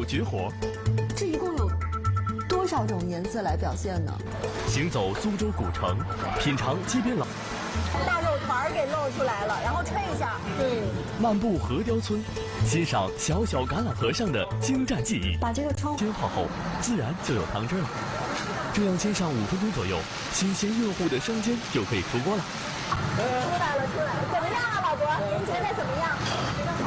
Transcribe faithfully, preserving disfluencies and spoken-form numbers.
绝活。 这一共有多少种颜色来表现呢？ 行走苏州古城，品尝街边老。 大肉团给露出来了，然后吹一下。对。 漫步河雕村，欣赏小小橄榄核上的精湛技艺。 把这个窗煎好后，自然就有汤汁了。这样煎上五分钟左右，新鲜热乎的生煎就可以出锅了。 出来了，出来了，怎么样啊，老伯？您觉得怎么样？